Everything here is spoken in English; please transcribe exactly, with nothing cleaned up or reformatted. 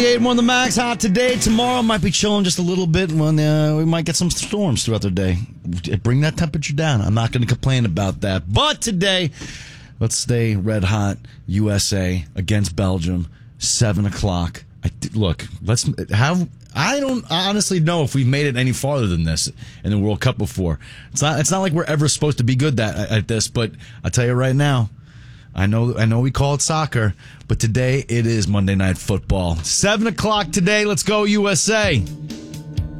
One the max hot today. Tomorrow might be chilling just a little bit when uh, we might get some storms throughout the day. Bring that temperature down. I'm not going to complain about that. But today, let's stay red hot. U S A against Belgium, seven o'clock. I, look, let's have. I don't honestly know if we've made it any farther than this in the World Cup before. It's not. It's not like we're ever supposed to be good that at this. But I'll tell you right now. I know I know we call it soccer, but today it is Monday Night Football. seven o'clock today. Let's go, U S A.